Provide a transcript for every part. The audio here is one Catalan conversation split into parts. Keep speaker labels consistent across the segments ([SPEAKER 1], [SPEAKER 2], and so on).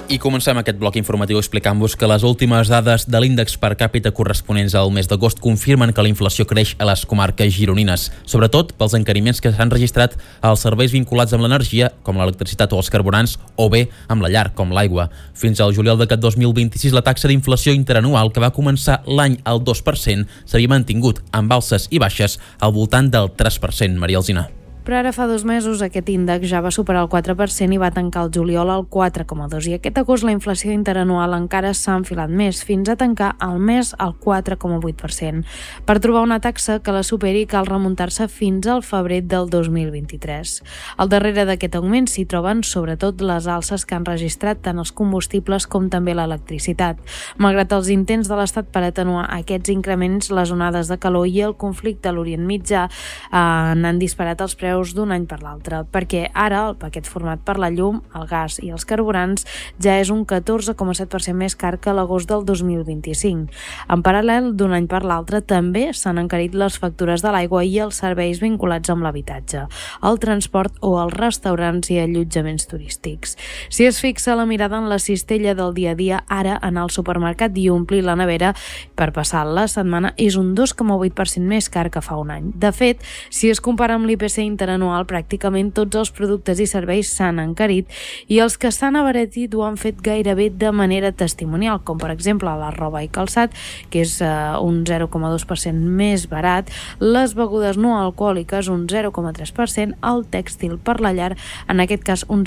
[SPEAKER 1] I comencem aquest bloc informatiu explicant-vos que les últimes dades de l'índex per càpita corresponents al mes d'agost confirmen que la inflació creix a les comarques gironines, sobretot pels encariments que s'han registrat als serveis vinculats amb l'energia, com l'electricitat o els carburants, o bé amb la llar, com l'aigua. Fins al juliol d'aquest 2026, la taxa d'inflació interanual, que va començar l'any al 2%, s'havia mantingut amb alces i baixes al voltant del 3%. Maria Alsina.
[SPEAKER 2] Però ara fa 2 mesos aquest índex ja va superar el 4% i va tancar el juliol al 4,2%. I aquest agost la inflació interanual encara s'ha enfilat més, fins a tancar el mes al 4,8%. Per trobar una taxa que la superi cal remuntar-se fins al febrer del 2023. Al darrere d'aquest augment s'hi troben sobretot les alces que han registrat tant els combustibles com també l'electricitat. Malgrat els intents de l'Estat per atenuar aquests increments, les onades de calor i el conflicte a l'Orient Mitjà n'han disparat els preus d'un any per l'altre, perquè ara el paquet format per la llum, el gas i els carburants ja és un 14,7% més car que l'agost del 2025. En paral·lel, d'un any per l'altre, també s'han encarit les factures de l'aigua i els serveis vinculats amb l'habitatge, el transport o els restaurants i allotjaments turístics. Si es fixa la mirada en la cistella del dia a dia, ara anar al supermercat i omplir la nevera per passar la setmana és un 2,8% més car que fa un any. De fet, si es compara amb l'IPC interanual, pràcticament tots els productes i serveis s'han encarit i els que s'han abaratit ho han fet gairebé de manera testimonial, com per exemple la roba i calçat, que és un 0,2% més barat, les begudes no alcohòliques un 0,3%, el tèxtil per la llar, en aquest cas un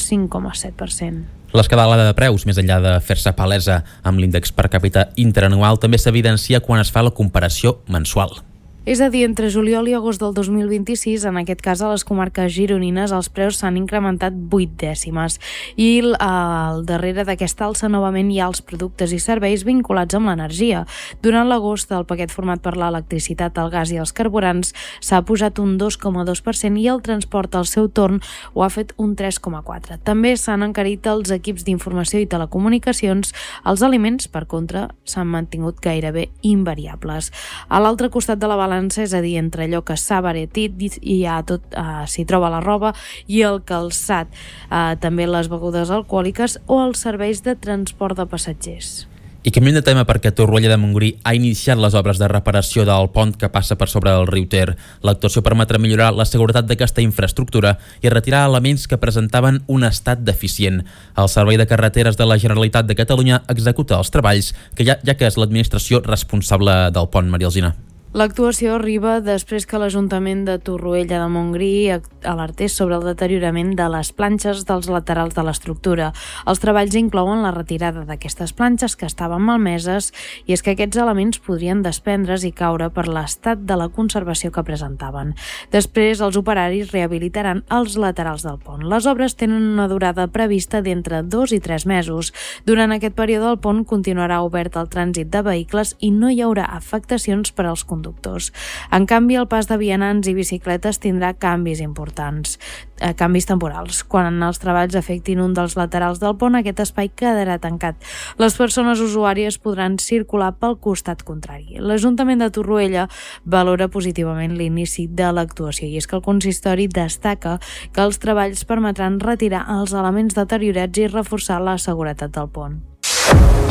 [SPEAKER 2] 5,7%.
[SPEAKER 1] L'escalada de preus, més enllà de fer-se palesa amb l'índex per càpita interanual, també s'evidencia quan es fa la comparació mensual.
[SPEAKER 2] És a dir, entre juliol i agost del 2026, en aquest cas a les comarques gironines, els preus s'han incrementat 8 dècimes. I al darrere d'aquesta alça novament hi ha els productes i serveis vinculats amb l'energia. Durant l'agost, el paquet format per l'electricitat, el gas i els carburants s'ha pujat un 2,2% i el transport al seu torn ho ha fet un 3,4%. També s'han encarit els equips d'informació i telecomunicacions. Els aliments, per contra, s'han mantingut gairebé invariables. A l'altre costat de la balança, és a dir, entre allò que s'ha abaratit i s'hi troba la roba i el calçat, també les begudes alcohòliques o els serveis de transport de passatgers.
[SPEAKER 1] I canviem de tema perquè Torroella de Montgrí ha iniciat les obres de reparació del pont que passa per sobre del riu Ter. L'actuació permetrà millorar la seguretat d'aquesta infraestructura i retirar elements que presentaven un estat deficient. El Servei de Carreteres de la Generalitat de Catalunya executa els treballs, ja que és l'administració responsable del pont. Maria Alsina.
[SPEAKER 2] L'actuació arriba després que l'Ajuntament de Torroella de Montgrí alertés sobre el deteriorament de les planxes dels laterals de l'estructura. Els treballs inclouen la retirada d'aquestes planxes que estaven malmeses i és que aquests elements podrien desprendre's i caure per l'estat de la conservació que presentaven. Després, els operaris rehabilitaran els laterals del pont. Les obres tenen una durada prevista d'entre 2 i 3 mesos. Durant aquest període, el pont continuarà obert al trànsit de vehicles i no hi haurà afectacions per als conductors. En canvi, el pas de vianants i bicicletes tindrà canvis importants, canvis temporals. Quan els treballs afectin un dels laterals del pont, aquest espai quedarà tancat. Les persones usuàries podran circular pel costat contrari. L'Ajuntament de Torroella valora positivament l'inici de l'actuació i és que el consistori destaca que els treballs permetran retirar els elements deteriorats i reforçar la seguretat del pont.